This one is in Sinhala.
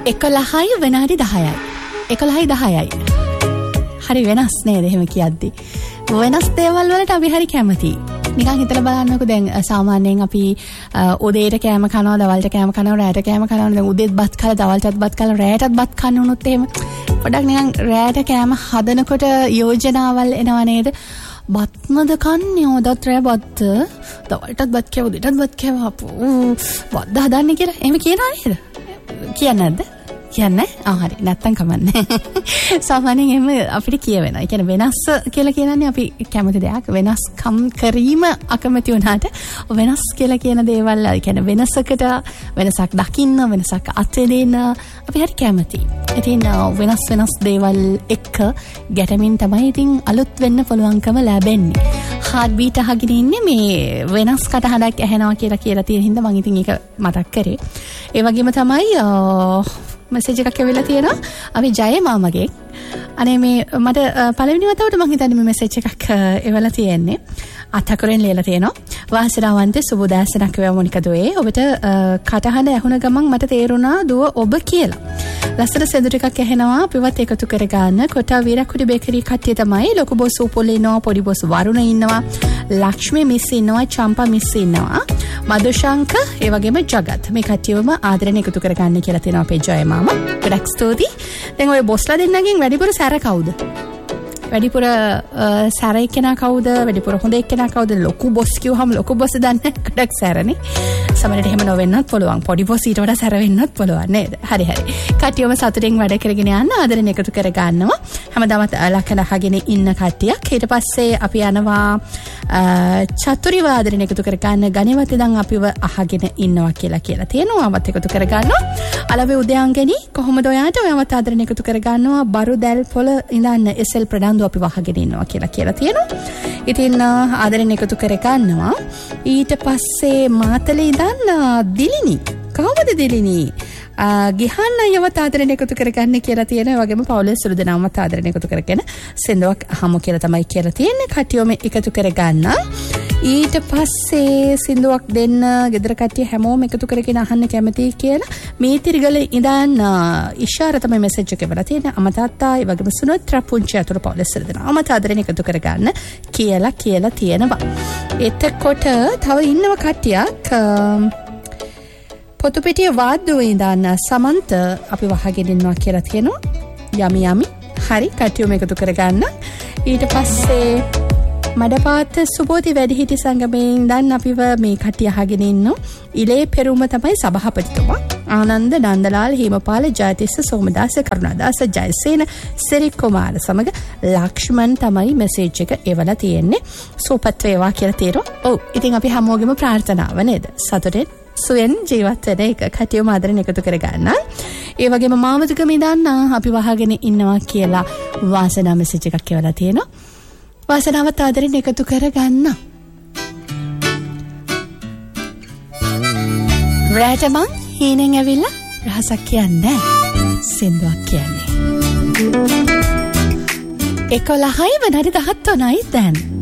11 විනාඩි 10යි. 11:10යි. හරි වෙනස් නේද එහෙම කියද්දි. වෙනස් දේවල් වලට අපි හරි කැමතියි. නිකන් හිතලා බලන්නකෝ දැන් සාමාන්‍යයෙන් අපි උදේට කෑම කනවා, දවල්ට කෑම කනවා, රාත්‍රීට කෑම කනවා. දැන් උදේත් බත් කලා, දවල්ටත් බත් කලා, රාත්‍රීටත් බත් කන්න උනොත් එහෙම පොඩක් නිකන් රාත්‍රීට කෑම හදනකොට යෝජනාවල් එනවා නේද? බත්මද කන්නේ ඔදත් රෑ බත්, දවල්ටත් බත් කෑව, උදේටත් බත් කෑව, අපෝ බත් හදන්නේ කියලා එහෙම කියනවා නේද? කියන්නේ නැද්ද? කියන්නේ හරි නැත්තම් කමන්නේ. සාමාන්‍යයෙන් එහෙම අපිට කියවෙනවා. ඒ කියන්නේ වෙනස් කියලා කියන්නේ අපි කැමති දෙයක්. වෙනස්කම් කිරීම අකමැති වුණාට වෙනස් කියලා කියන දේවල්, ඒ කියන්නේ වෙනසකට වෙනසක් දකින්න, වෙනසක් අත්දෙන්න අපි හරි කැමතියි. ඉතින් වෙනස් දේවල් එක්ක ගැටමින් තමයි ඉතින් අලුත් වෙන්න පුළුවන්කම ලැබෙන්නේ. හાર્ට් බීට් අහගෙන ඉන්නේ මේ වෙනස් කටහඬක් ඇහෙනවා කියලා තියෙන හින්දා මම ඉතින් ඒක මතක් කරේ. ඒ වගේම තමයි මෙසේජ් එකක් ඇවිල්ලා තියෙනවා අපි ජය මාමගේ. අනේ මේ මට පළවෙනි වතාවට මම හිතන්නේ මේ මෙසේජ් එකක් එවලා තියෙන්නේ. අතකරෙන් ලියලා තියෙනවා. වාසනාවන්ත සුබෝදෑසනක් වේවා මොනිකා දුවේ. ඔබට කටහඬ ඇහුණ ගමන් මට තේරුණා දුව ඔබ කියලා. ලස්සන සෙදු ටිකක් ඇහෙනවා අපිවත් එකතු කරගන්න. කොටා වීරකුඩි බේකරි කට්ටිය තමයි. ලොකු බොස් උපොල් ඉන්නවා, පොඩි බොස් වරුණ ඉන්නවා, ලක්ෂ්මී මිස් ඉන්නවා, චම්පා මිස් ඉන්නවා, මදුශංක ඒ වගේම ජගත්. මේ කට්ටියවම ආදරෙන් එකතු කරගන්න කියලා තියෙනවා අපේ ජය මාමා. ගොඩක් ස්තුතියි. දැන් ඔය බොස්ලා දෙන්නගෙන් වැඩිපුර සැර කවුද? වැඩිපුර සැර එක්කෙනා කවුද? වැඩිපුර හොඳ එක්කෙනා කවුද? ලොකු බොස් කිව්වහම ලොකු බොස් දන්නේ ගොඩක් සැරනේ. සමහරවිට එහෙම නොවෙන්නත් පුළුවන්. පොඩි බොස් ඊට වඩා සැර වෙන්නත් පුළුවන් නේද? හරි හරි. කට්ටියම සතුටින් වැඩ කරගෙන යන්න ආදරෙන් එකතු කර ගන්නවා. හැමදාමත් ලක්කන අහගෙන ඉන්න කට්ටියක්. ඊට පස්සේ අපි යනවා චතුරි ආදරෙන් එකතු කර ගන්න ගණේවත් ඉඳන් අපිව අහගෙන ඉන්නවා කියලා තියෙනවා. අපත් එකතු කර ගන්නවා. අලවේ උදයාංගනි කොහොමද ඔයාට? ඔයාවත් ආදරෙන් එකතු කර ගන්නවා. බරුදැල් පොළ ඉඳන් එසල් ප්‍රඩන්දු අපි වහගෙන ඉන්නවා කියලා තියෙනවා. ඉතින් ආදරෙන් එකතු කර ගන්නවා. ඊට පස්සේ මාතලේ ඉඳන් දිලිනි. කොහොමද දිලිනි? ගිහන්න අයවත් ආදරෙන් එකතු කරගන්න කියලා තියෙනවා. වගේම පවුලේ සුළු දෙනාමත් ආදරෙන් එකතු කරගෙන සෙන්දුවක් අහමු කියලා තමයි කියලා තියෙන්නේ. කට්ටියම එකතු කරගන්න. ඊට පස්සේ සින්දුවක් දෙන්න ගෙදර කට්ටිය හැමෝම එකතු කරගෙන අහන්න කැමතියි කියලා මේ තිරිගල ඉඳන් ඉෂාර තමයි මෙසේජ් එක එවලා තියෙන්නේ. අමතාත්තා ඒ වගේම සුනත්‍රා පුංචි අතුරු පවුලේ සුළු දෙනා අමත ආදරෙන් එකතු කරගන්න කියලා තියෙනවා. එතකොට තව ඉන්නව කට්ටියක් පොතුපිටිය වාද්දුවේ ඉඳන් සමන්ත අපි වහගෙන ඉන්නවා කියලා තියෙනවා. යමි හරි කට්ටියම එකතු කරගන්න. ඊට පස්සේ මඩපාත සුබෝධි වැඩිහිටි සංගමයෙන් ඉඳන් අපිව මේ කට්ටිය අහගෙන ඉන්නවා. ඉලේ පෙරුම තමයි සභාපතිතුමා. ආනන්ද නන්දලාල් හේමපාල ජයතිස්ස සෝමදාස කරුණාදාස ජයසේන සිරි කුමාර සමග ලක්ෂ්මන් තමයි මෙසේජ් එක එවලා තියෙන්නේ. සුවපත් වේවා කියලා තියෙනවා. ඔව් ඉතින් අපි හැමෝගෙම ප්‍රාර්ථනාව නේද? සතුටෙන් සුවෙන් ජීවත් වෙන එක කටියම ආදරෙන් එකතු කරගන්න. ඒ වගේම මාමතුකම ඉඳන් අපි වහගෙන ඉන්නවා කියලා වාසනා මෙසේජ් එකක් එවලා තියෙනවා. වාසනාවත් ආදරෙන් එකතු කරගන්න. රැට මං හීනෙන් ඇවිල්ලා රහසක් කියන්නේ සින්දුවක් කියන්නේ. 11 විනාඩි 13යි දැන්.